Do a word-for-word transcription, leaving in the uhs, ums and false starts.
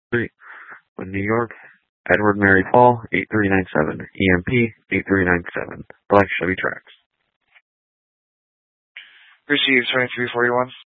Street, with New York, Edward Mary Paul, eight three nine seven, E M P, eight three nine seven, Black Chevy Trax. Received twenty-three forty-one.